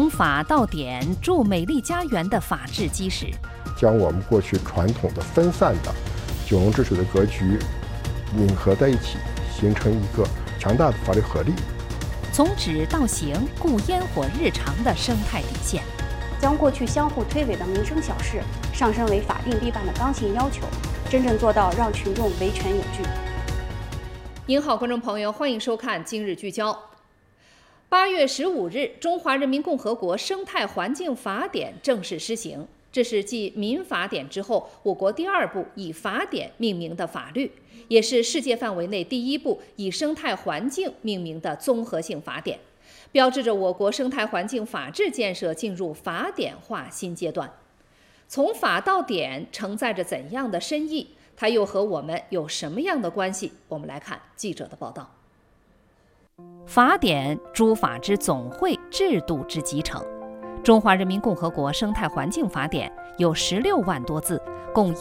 从法到典筑美丽家园的法治基石， 将我们过去传统的分散的九龙治水的格局拧合在一起，形成一个强大的法律合力。 从止到行，固烟火日常的生态底线， 将过去相互推诿的民生小事上升为法定必办的刚性要求，真正做到让群众维权有据。 您好，观众朋友，欢迎收看今日聚焦。8月15日，《中华人民共和国生态环境法典》正式施行，这是继民法典之后，我国第2部以法典命名的法律，也是世界范围内第1部以生态环境命名的综合性法典，标志着我国生态环境法治建设进入法典化新阶段。从法到典承载着怎样的深意？它又和我们有什么样的关系？我们来看记者的报道。法典，诸法之总汇，制度之集成。中华人民共和国生态环境法典有16万多字，共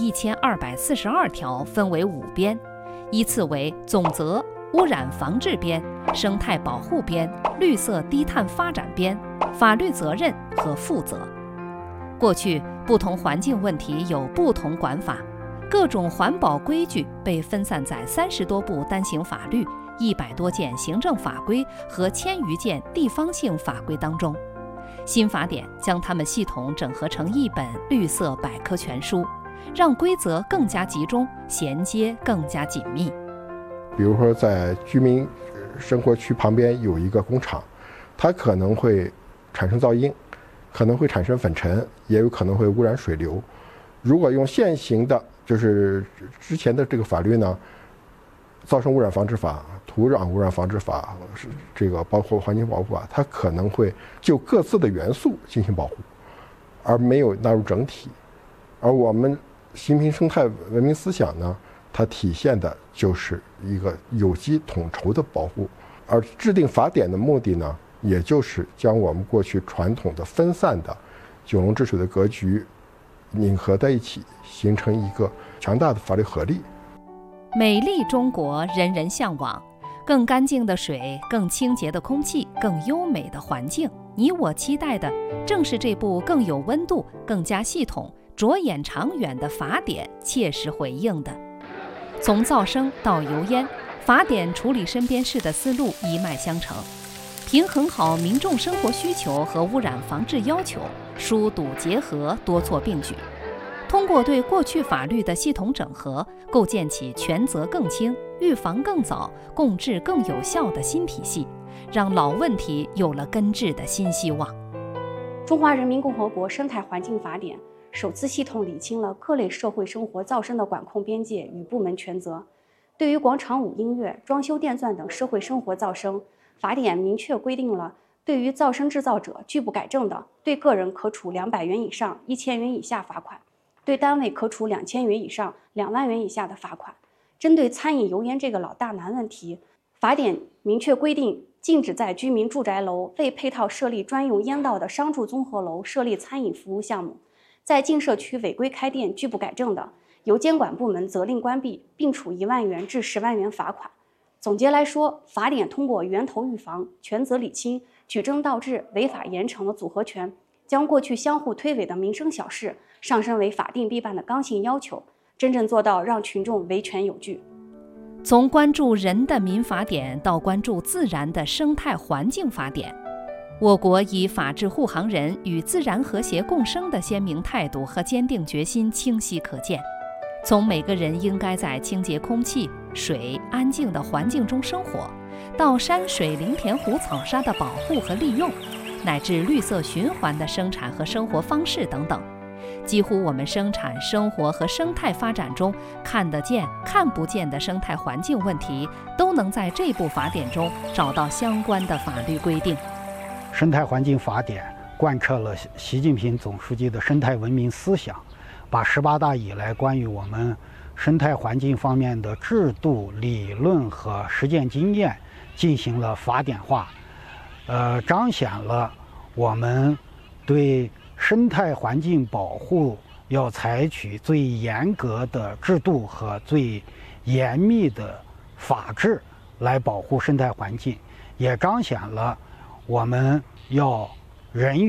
1242条，分为5编，依次为总则、污染防治编、生态保护编、绿色低碳发展编、法律责任和负责。过去，不同环境问题有不同管法，各种环保规矩被分散在30多部单行法律、100多件行政法规和1000余件地方性法规当中。新法典将它们系统整合成一本绿色百科全书，让规则更加集中，衔接更加紧密。 比如说，在居民生活区旁边有一个工厂，它可能会产生噪音，可能会产生粉尘，也有可能会污染水流。如果用现行的，就是之前的这个法律呢，噪声污染防治法、土壤污染防治法，这个包括环境保护法，它可能会就各自的元素进行保护，而没有纳入整体。而我们新平生态文明思想呢，它体现的就是一个有机统筹的保护。而制定法典的目的呢，也就是将我们过去传统的分散的九龙治水的格局拧合在一起，形成一个强大的法律合力。 美丽中国，人人向往。更干净的水，更清洁的空气，更优美的环境，你我期待的正是这部更有温度、更加系统、着眼长远的法典切实回应的。从噪声到油烟，法典处理身边事的思路一脉相承，平衡好民众生活需求和污染防治要求，疏堵结合，多措并举。通过对过去法律的系统整合，构建起权责更清、预防更早、共治更有效的新体系，让老问题有了根治的新希望。 中华人民共和国生态环境法典首次系统理清了各类社会生活噪声的管控边界与部门权责。对于广场舞、音乐、装修电钻等社会生活噪声，法典明确规定了，对于噪声制造者拒不改正的，对个人可处200元以上1000元以下罚款，对单位可处2000元以上2万元以下的罚款。针对餐饮油烟这个老大难问题，法典明确规定，禁止在居民住宅楼未配套设立专用烟道的商住综合楼设立餐饮服务项目，在进社区违规开店拒不改正的，由监管部门责令关闭，并处1万元至10万元罚款。总结来说，法典通过源头预防、权责理清、举证倒置、违法严惩的组合拳，将过去相互推诿的民生小事上升为法定必办的刚性要求，真正做到让群众维权有据。 从关注人的民法典到关注自然的生态环境法典，我国以法治护航人与自然和谐共生的鲜明态度和坚定决心清晰可见。从每个人应该在清洁空气、水、安静的环境中生活，到山水林田湖草沙的保护和利用，乃至绿色循环的生产和生活方式等等，几乎我们生产、生活和生态发展中看得见、看不见的生态环境问题，都能在这部法典中找到相关的法律规定。 生态环境法典贯彻了习近平总书记的生态文明思想，把18大以来关于我们生态环境方面的制度、理论和实践经验进行了法典化，彰显了我们对生态环境保护要采取最严格的制度和最严密的法治来保护生态环境，也彰显了我们要人